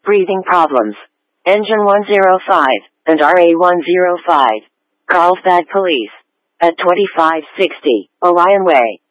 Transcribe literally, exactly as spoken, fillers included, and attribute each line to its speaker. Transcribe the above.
Speaker 1: breathing problems. Engine one oh five and R A one oh five. Carlsbad Police. At twenty-five sixty Orion Way.